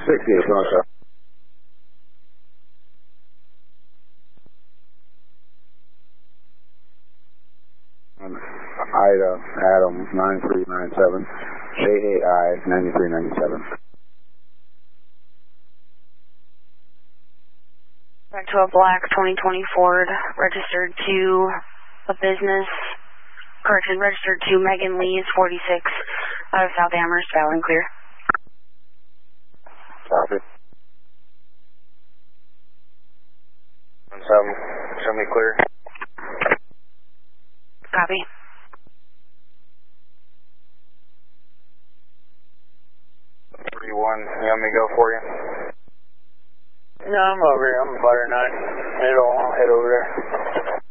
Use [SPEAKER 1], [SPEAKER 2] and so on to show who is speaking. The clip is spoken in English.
[SPEAKER 1] 60 is also. Ida, Adam, 9397, JAI, 9397.
[SPEAKER 2] Back to a black 2020 Ford, registered to a business, correction, registered to Megan Lee's 46, out of South Amherst, valid and clear.
[SPEAKER 1] Copy. 17, show me clear.
[SPEAKER 2] Copy.
[SPEAKER 1] You want me to go for you?
[SPEAKER 3] No, I'm over here. I'm a butter nut. I'll head over there.